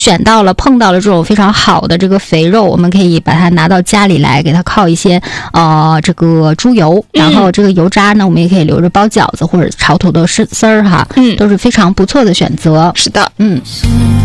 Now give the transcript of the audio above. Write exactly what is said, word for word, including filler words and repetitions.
选到了碰到了这种非常好的这个肥肉，我们可以把它拿到家里来，给它靠一些呃这个猪油，然后这个油渣呢，我们也可以留着包饺子或者炒土豆丝丝儿哈，嗯，都是非常不错的选择。 是的， 嗯。